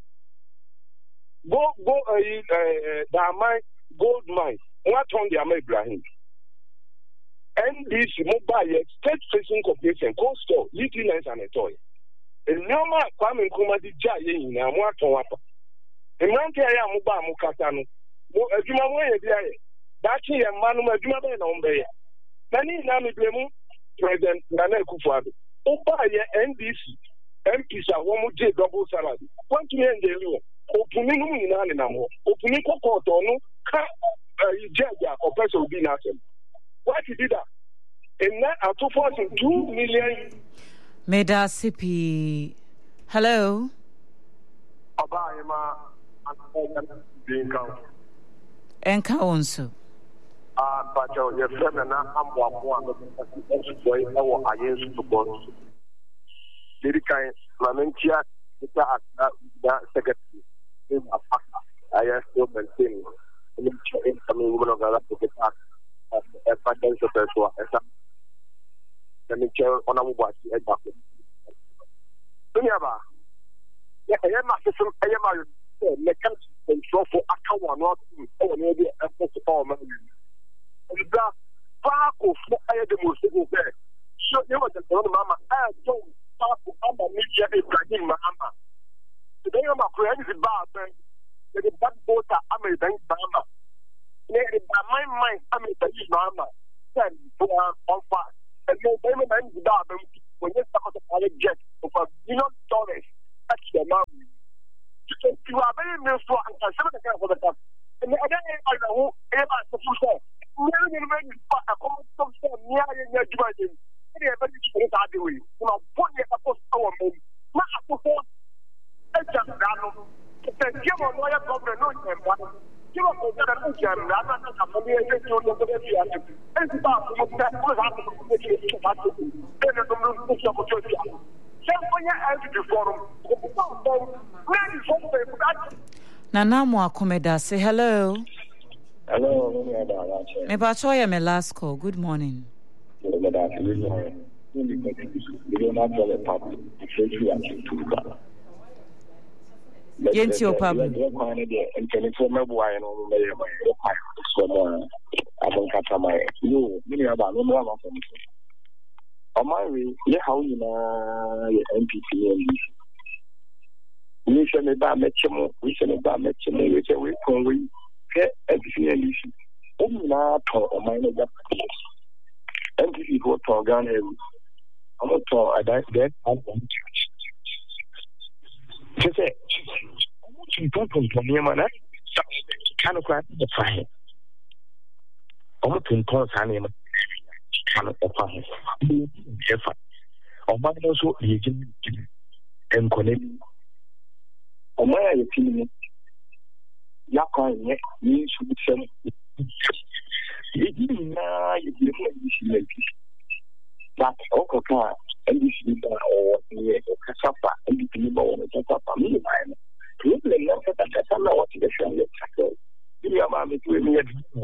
Go, go, uh, mine, gold mine, what on the Ibrahim. N D C mobile state facing corporation, cost store, lieutenants and a toy. And no more Kwame Nkrumah di Jay in a Moaton Wapa. In Mantia Muba Mukasano, as you know, that's here, Manu Juma on Bay. Nani na mi blemu President Nana Akufo-Addo. Oba ye N D C M P sa wo mo je double salary. Want to end the law. Opuni no nyina ne nam ho. Opuni kokoto no ka jaja or person be na sem. Why did that? And now at two point two million Meda C P. Hello. Aba ema an being count. Enka onso. Ah, but your friend and I'm one boy, our ayes to bonds. Did kind Lamentia, the secretary, I am still maintaining incoming woman of the to get back a financial person as a Lamentia on a watch at back. Never. I am a system, I am a mechanic control for a cow not or maybe a possible man. That back of I had the most there. So you were the Mama, I don't start to have a media Ibrahim Mahama. Today I'm a friend with Bar, the back water, I'm a bank Bama. My mind, I'm a bank Mama. Then on fire. And no payment and without them when you start to pilot jet of a million dollars. That's the mouth. You are very miserable and consider the for the cup. And the other I know, ever the full. Many many a nya nya juma yin ne ba ni ko ta de wi kuma bon ne ka ko awo mo ma akoko e jam da no te ke mo no ya government no nya ba ke mo ko da no jam da na na mo ni e to no ko de ya e si ba mo ta ko ha ko ko de ke ba to e no no ko ko ko to ya Semponya out the forum. Nana Moakomeda, say hello. Hello. Me bachoya me last call. Good morning. Good morning. Yenti o Pablo. Omari, ye how you know your M P P and we shall never met him, we shall never met him, we shall wait for we get M P P and you see. Only now, or my neighbor, M P P go to Ghana. I'm not told I died dead. I'm going to say, you don't come to me, man. Kind of crack the fire. I'm not in concern. Kind of fine. Efa. Ọba no so yegin enkone. Ọma ya yetimi. Ya kwa nye ni su sem. Yegin na yegin ni si. But okoka ndi si ba o ni okasafa ndi ni ba o okasafa mi ni ba. Problem na ka ta ka na what the show you tackle. Ni ya ma me tu ni ya.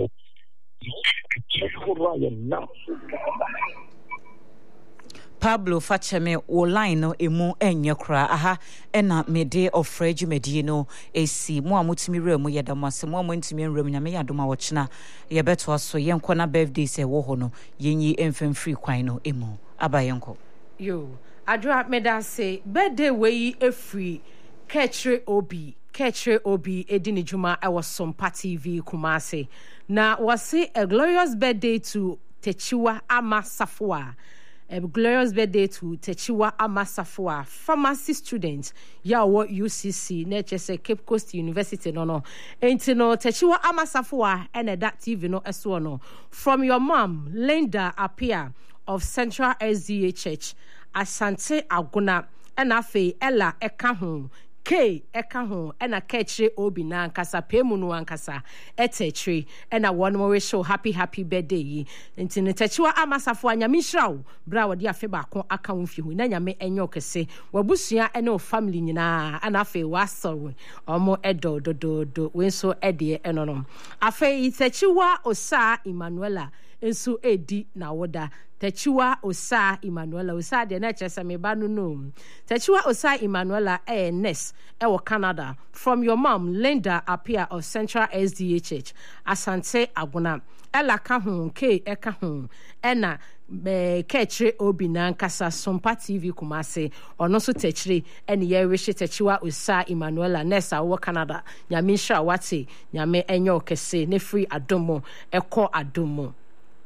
Pablo Facheme o line no emu enye kra aha ena mede ofra dwumadi no esi mo amutimi remu yedamase mo amutimi remu nyame yadoma wo chena ye beto aso yenko na birthday se wo ho no yenyi emfemfiri kwan no emu abayenko yo adwa meda say birthday we efri Ketche Obi Ketche Obi edini juma I was some T V Kumase na wase a glorious birthday to Techiwa Ama Safwa. A glorious birthday to Techiwa Ama Safwa, pharmacy student. Ya what U C C, nature say Cape Coast University no no. Ain't no Techiwa Ama Safwa and that T V no as no. From your mom, Linda Apia of Central S D A Church, Asante Aguna, and Afe Ella Ekahu. K eka ho ena Ketche Obi na nkasa pemu no ankasa etechre ena one more show happy happy birthday yi nti ne techiwa amasafo anyame hirawo bra wode afe ba ko aka wo fihu na nyame enyo kese wabusua ena o family nyina ana afe wasoro omo edo do do do wenso ede enonom afe techiwa osa Emmanuela enso edi na woda Techiwa Osa Emmanuela Osa de na chese me ba no no Techiwa Osa Emmanuela eh nurse e wo Canada from your mom Linda Apia of Central S D A Church Asante Aguna ela ka ho ke e ka ho ena be Ketche Obi na nkasa Sompa T V Kumase ono so techire ene ye rehye Techiwa Osa Emmanuela nurse a wo Canada nyame hwa wate nyame enyo kese ne free adomo ekọ adomo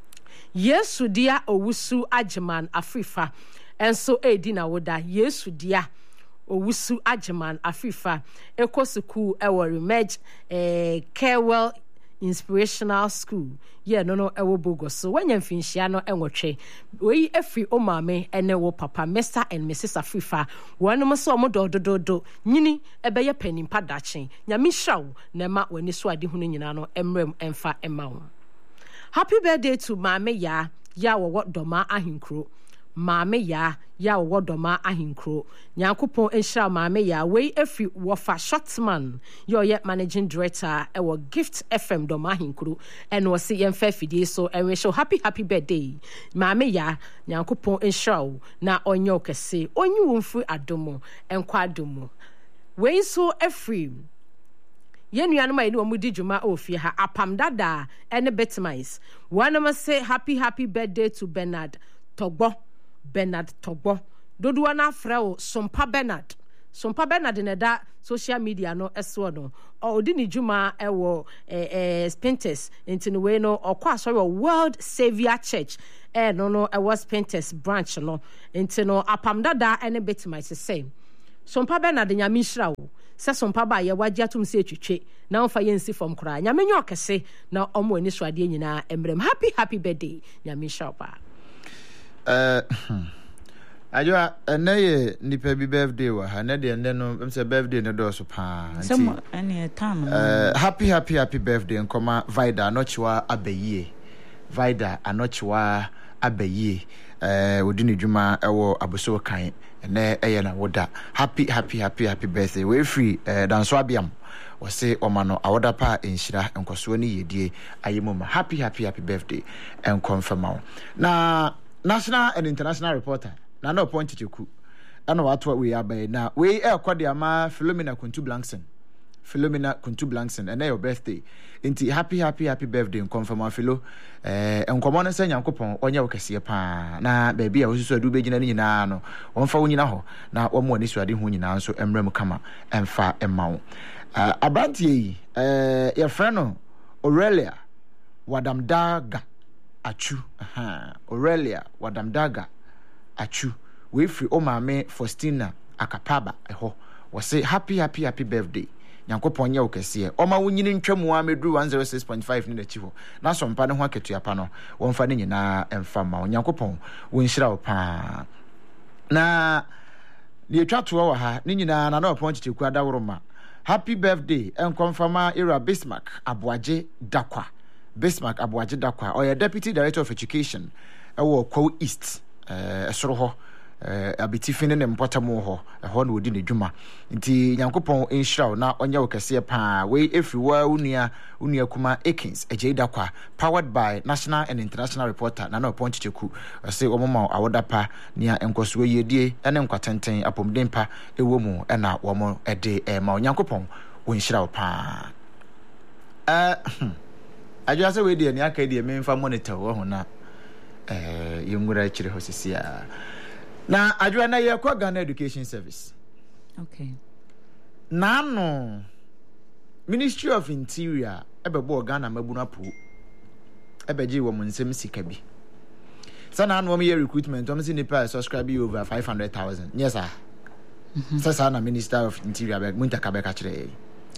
Yesu dia owusu ajeman Afrifa enso edi na woda Yesu dia owusu ajeman Afrifa ekosuku ewo remage eh Kerwell Inspirational School ye no no ewo bogo so wanya mfinhia no enwotwe oyi efri omame ene wo papa Mister and Missus Afrifa wonom so omododododo nyini ebeye panimpa dachen nyame hwaw na ma wani so ade hunu nyina no emrem emfa emawo. Happy birthday to Mame Ya, ya wo doma ahinkro. Mame Ya, ya wo doma ahinkro. Nyankopon enhira Mame Ya, we efi wofa Shotman, your yet managing director, e wo Gift F M doma ahinkro, and wo se yemfa fidie so and we show happy happy birthday. Mame Ya, nyankopon enhira na onyo kese, onyu wumfri adomo, enkwa adomo. We so efri Yenu ma eni omudi juma ofie ha apam dada ene betmice. One must say happy happy birthday to Bernard Togbo. Bernard Togbo. Dodu wana freo Sompa Bernard. Sompa Bernard in da social media no eswo no. O odini juma ewo eh eh Spintes into we no or kwa sorry World Savior Church. Eh no no I was Spintes branch no. Into no apam dada ene betmice say. Sompa Bernard nyame hira wo. Se sompa ba ye wagye atum se twetwe na ofa ye nsi fom kra nyame nyo kese na omo ani so ade nyina emrem happy happy birthday nyame hira pa. Uh, Ajua, ene nipa bi birthday wa ha na de ene no mse birthday ne do so pa. Some any time. Uh, happy happy happy birthday nkoma Vida anochiwa abayie. Vida anochiwa abayie. Eh uh, odini dwuma ewo aboso kan ene eye na woda. Happy happy happy happy birthday. We free uh, danso abiam. Wose omano awoda pa enhira enkoso ni yedie ayemoma. Happy happy happy birthday and confirm. Na national and international reporter na no point chiku ana wato we abai na we e kwade ama Philomena Kuntu Blankson Philomena Kuntu Blankson and your birthday inti happy happy happy birthday confirm Philo eh enkomo no sanya nkopon onye wokese pa na baby a wosusu adu begina ni nyina no wonfa wonyina ho na womo ani suade ho nyina nso emrem kama emfa emawo uh, abrantie yi eh your friend no Aurelia Wadamdaga Achu aha Aurelia Wadamdaga Achu we free o maame Faustina Akapaba eho we say happy happy happy birthday Nyankopon ye okese o ma wonyini ntwamu a medru one oh six point five ni da chi ho na so mpa ne ho aketua pa no won fa ne nyina emfa ma Nyankopon won hira wo pa na le twato wo ha ne nyina na na opon chicheku adawroma happy birthday en confirma era Bismarck Aboaje Dakwa Bismarck Aboaje Dakwa or Deputy Director of Education ewo Kwa East eh esoro ho eh abitifine ne mpotamo ho ho na odi ne dwuma nti Nyankopon enhira na onye wokese pa we efiwa unia unia kuma Akins Ejei Dakwa powered by National and International Reporter na na Ponchi Cheku say omoma awoda pa nia enkoso yedie ene nkwatenten apomdempa ewo mu na womo ede e ma Nyankopon wonhira pa eh Ajua se we de ni aka de memfa monitor wo ho na eh yengura chire hosisia na ajua na ye kwa Ghana Education Service. Okay. Na no Ministry of Interior ebebo Ghana mabuna po ebeji wo munsem sika bi. Sana no me recruitment om si nipa subscribe over five hundred thousand. Yes sir. Mm-hmm. Sasa na Minister of Interior be muntaka be ka chire.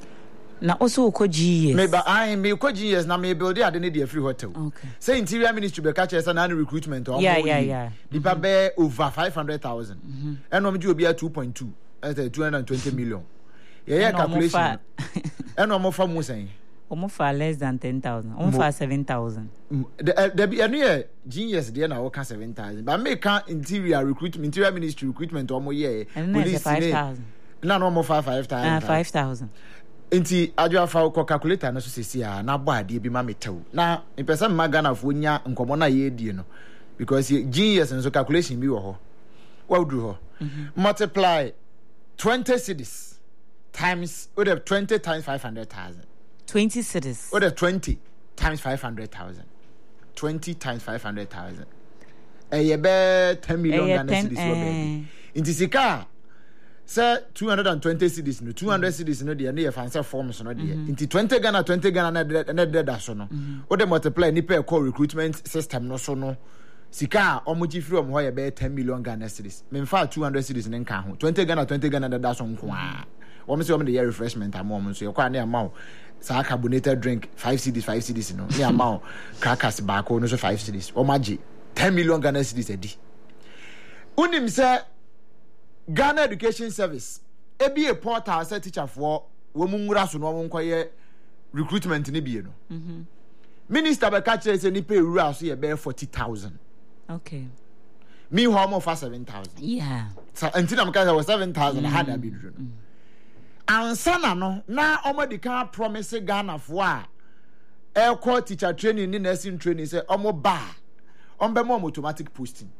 Na also ko G S. Me ba I me ko G S na me build ade ne dey free hotel. Okay. Say Interior Ministry be catch say na recruitment or yeah, yeah, yeah. Di pa be over five hundred thousand. Mhm. And no me obi a two point two. That's two hundred twenty million. Yeah, yeah calculation. And no more for mo say. Omo for less than ten thousand. Omo for seven thousand. The the be any G S there na work seven thousand. But make can Interior recruitment Interior Ministry recruitment omo yeah. Police five thousand. Na no more for five thousand. Ah five thousand. Enti adwa fa ko calculator no so sesi a na bo ade bi ma metew na impesa ma Ghana fo nya nkomo na ye die no because G S nso calculation bi wo ho wa udru ho mm-hmm. Multiply twenty cedis times or twenty times five hundred thousand twenty cedis or twenty times five hundred thousand twenty times five hundred thousand e ye be ten million Ghana cedis wo be inti sika say two hundred twenty cedis no two hundred mm-hmm. cedis no dey na ye fancy forms no dey mm-hmm. Inti twenty Ghana twenty Ghana na na dey da so no o dey multiply ni per call recruitment system no so no sika omoji free om ho ye be ten million Ghana cedis me fa two hundred cedis ne nka ho twenty Ghana twenty Ghana da so nko a wo me say wo me dey refreshment am wo so ye kwa na amount sa carbonated drink five cedis five cedis no ni amount crackers back no so five cedis o maji ten million Ghana cedis edi unim say Ghana Education Service ebi a portal say teacher for wo mu ngura so no wo nkoye recruitment ni bie no mhm minister be catch say ni pay rura so ye be forty thousand. Okay, me how more for seven thousand. Yeah, so until am catch was seven thousand mm-hmm. had abi dru no ansa na no na omo di kan promise Ghana for a e call teacher training ni nursing training say omo ba ombe mo automatic posting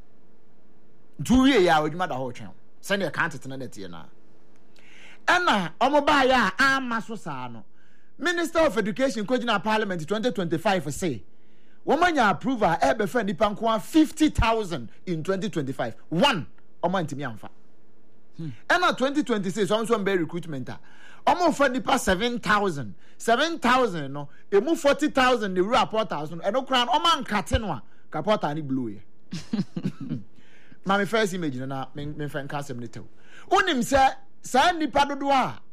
duwe ya odwuma da ho twen send your account to net na ena omo ba ya ama so sa no Minister of Education Kojina Parliament twenty twenty-five say womanya approval e be fa nipa nko fifty thousand in twenty twenty-five one omo ntimi amfa ena twenty twenty-six omo so be recruitment a omo fa nipa seven thousand seven thousand no emu forty thousand the report thousand eno kran omo ankate no a kapota ni blue ye my first image na me me fan kasem netew unim say sa nipa dodo a